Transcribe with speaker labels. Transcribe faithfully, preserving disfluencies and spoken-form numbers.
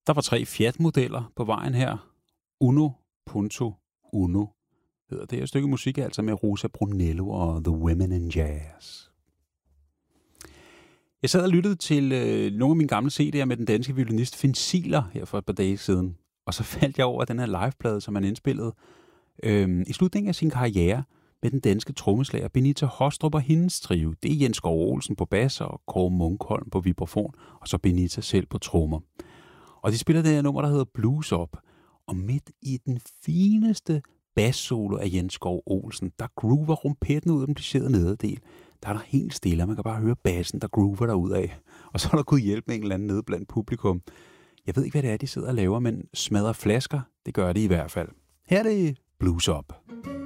Speaker 1: Der var tre Fiat-modeller på vejen her. Uno, Punto, Uno hedder det her stykke musik, altså med Rosa Brunello og The Women in Jazz. Jeg sad og lyttede til øh, nogle af mine gamle C D'er med den danske violinist Finn Ziegler her for et par dage siden. Og så faldt jeg over den her liveplade, som han indspillede øh, i slutningen af sin karriere med den danske trommeslager Benita Hostrup og hendes trio. Det er Jens Schou Olsen på bas og Kåre Munkholm på vibrafon, og så Benita selv på trommer. Og de spiller det her nummer, der hedder Blues Up. Og midt i den fineste bassolo af Jens Schou Olsen, der groover rumpetten ud af den plisserede nederdel. Der er der helt stille, og man kan bare høre bassen, der groover derudad. Og så er der gået hjælp med en eller anden nede blandt publikum. Jeg ved ikke, hvad det er, de sidder og laver, men smadrer flasker, det gør de i hvert fald. Her er det Blues Up.